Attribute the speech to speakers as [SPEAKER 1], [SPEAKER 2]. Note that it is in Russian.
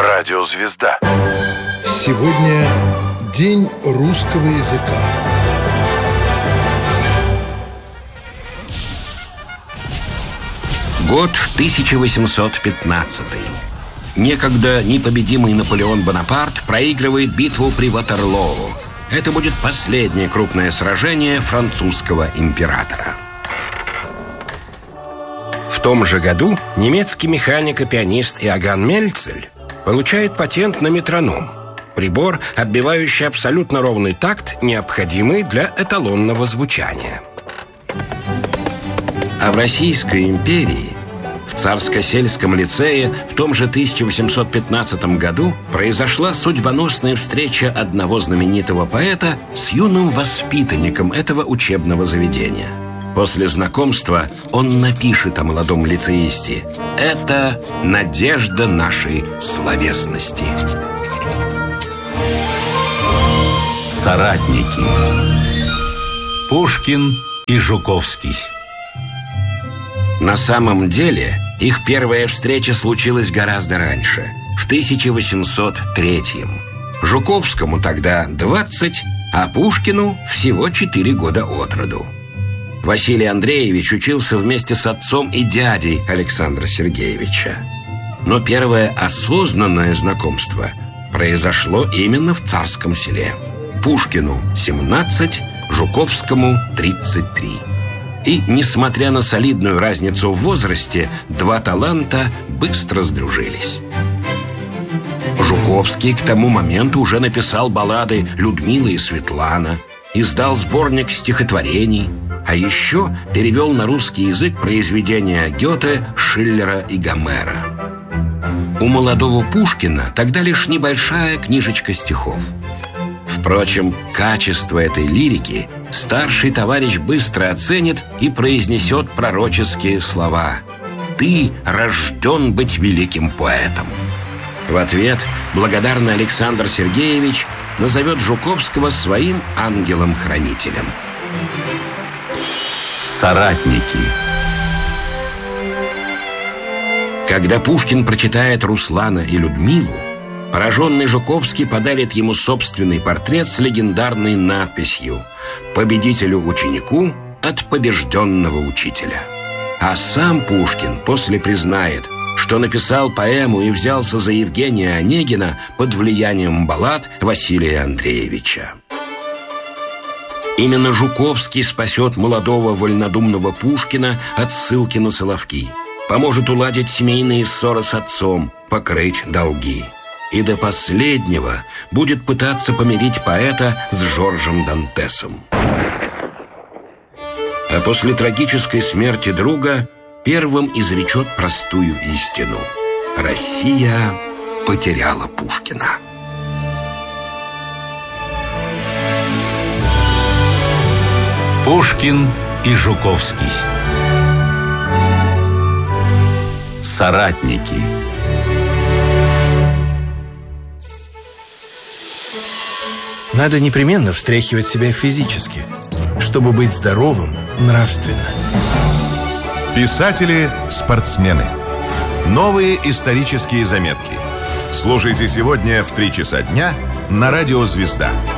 [SPEAKER 1] Радиозвезда.
[SPEAKER 2] Сегодня день русского языка.
[SPEAKER 3] Год 1815. Некогда непобедимый Наполеон Бонапарт проигрывает битву при Ватерлоо. Это будет последнее крупное сражение французского императора. В том же году немецкий механик и пианист Иоганн Мельцель получает патент на метроном. Прибор, отбивающий абсолютно ровный такт, необходимый для эталонного звучания. А в Российской империи, в Царско-сельском лицее, в том же 1815 году произошла судьбоносная встреча одного знаменитого поэта с юным воспитанником этого учебного заведения. После знакомства он напишет о молодом лицеисте: «Это надежда нашей словесности».
[SPEAKER 4] Соратники. Пушкин и Жуковский.
[SPEAKER 3] На самом деле, их первая встреча случилась гораздо раньше, в 1803-м. Жуковскому тогда 20, а Пушкину всего 4 года от роду. Василий Андреевич учился вместе с отцом и дядей Александра Сергеевича. Но первое осознанное знакомство произошло именно в Царском Селе. Пушкину 17, Жуковскому 33. И, несмотря на солидную разницу в возрасте, два таланта быстро сдружились. Жуковский к тому моменту уже написал баллады «Людмила и Светлана», издал сборник стихотворений, а еще перевел на русский язык произведения Гёте, Шиллера и Гомера. У молодого Пушкина тогда лишь небольшая книжечка стихов. Впрочем, качество этой лирики старший товарищ быстро оценит и произнесет пророческие слова: «Ты рожден быть великим поэтом». В ответ благодарный Александр Сергеевич назовет Жуковского своим ангелом-хранителем.
[SPEAKER 4] Соратники.
[SPEAKER 3] Когда Пушкин прочитает Руслана и Людмилу, пораженный Жуковский подарит ему собственный портрет с легендарной надписью: «Победителю ученику от побежденного учителя». А сам Пушкин после признает, что написал поэму и взялся за Евгения Онегина под влиянием баллад Василия Андреевича. Именно Жуковский спасет молодого вольнодумного Пушкина от ссылки на Соловки, поможет уладить семейные ссоры с отцом, покрыть долги. И до последнего будет пытаться помирить поэта с Жоржем Дантесом. А после трагической смерти друга первым изречет простую истину: Россия потеряла Пушкина.
[SPEAKER 4] Пушкин и Жуковский. Соратники.
[SPEAKER 2] Надо непременно встряхивать себя физически, чтобы быть здоровым нравственно.
[SPEAKER 1] Писатели-спортсмены. Новые исторические заметки. Слушайте сегодня в 3 часа дня на Радио «Звезда».